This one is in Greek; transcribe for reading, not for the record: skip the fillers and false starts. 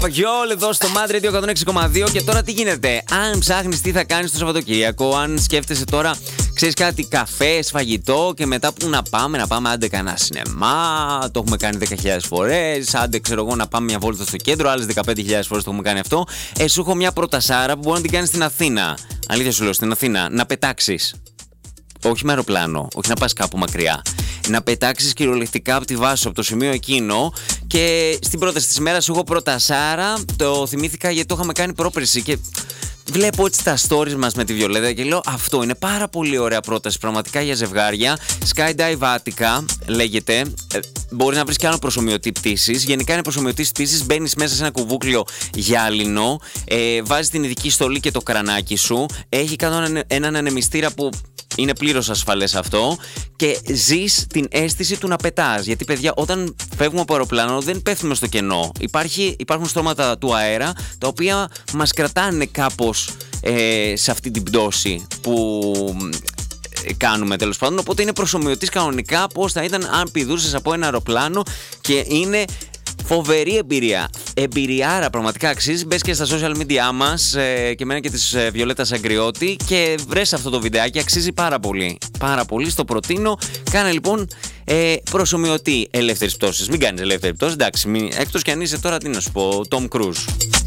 Γιόλ εδώ στο Mad Radio 106,2. Και τώρα τι γίνεται? Αν ψάχνεις τι θα κάνεις το Σαββατοκύριακο, αν σκέφτεσαι τώρα, ξέρεις κάτι, καφέ, φαγητό και μετά που να πάμε άντε κανένα σινεμά. Το έχουμε κάνει 10.000 φορές. Άντε, ξέρω εγώ, να πάμε μια βόλτα στο κέντρο. Άλλες 15.000 φορές το έχουμε κάνει αυτό. Σου έχω μια προτασάρα που μπορεί να την κάνεις στην Αθήνα. Αλήθεια σου λέω, στην Αθήνα. Να πετάξεις. Όχι με αεροπλάνο, όχι να πας κάπου μακριά. Να πετάξεις κυριολεκτικά από τη βάση, από το σημείο εκείνο. Και στην πρόταση της ημέρας σου έχω προτασάρα. Το θυμήθηκα γιατί το είχαμε κάνει πρόπερση και βλέπω έτσι τα stories μας με τη Βιολέτα και λέω αυτό είναι πάρα πολύ ωραία πρόταση πραγματικά για ζευγάρια. Skydive Attica λέγεται. Μπορείς να βρεις και άλλο προσομοιωτή πτήσης. Γενικά είναι προσομοιωτής πτήσης. Μπαίνεις μέσα σε ένα κουβούκλιο γυάλινο. Βάζεις την ειδική στολή και το κρανάκι σου. Έχει έναν ανεμιστήρα που είναι πλήρως ασφαλές αυτό. Και ζεις την αίσθηση του να πετάς. Γιατί παιδιά, όταν φεύγουμε από αεροπλάνο δεν πέφτουμε στο κενό. Υπάρχουν στρώματα του αέρα τα οποία μας κρατάνε κάπως σε αυτή την πτώση που κάνουμε τέλος πάντων. Οπότε είναι προσομοιωτής κανονικά πώς θα ήταν αν πηδούσες από ένα αεροπλάνο και είναι φοβερή εμπειρία. Εμπειριάρα, πραγματικά αξίζει. Μπες και στα social media μας και εμένα και της Βιολέτας Αγκριώτη και βρες αυτό το βιντεάκι. Αξίζει πάρα πολύ. Πάρα πολύ. Στο προτείνω. Κάνε λοιπόν προσομοιωτή ελεύθερης πτώσης. Μην κάνεις ελεύθερη πτώση. Εντάξει, εκτός κι αν είσαι τώρα, τι να σου πω, Tom Cruise.